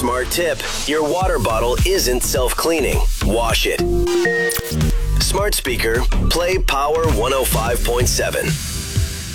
Smart tip. Your water bottle isn't self-cleaning. Wash it. Smart speaker, play Power 105.7.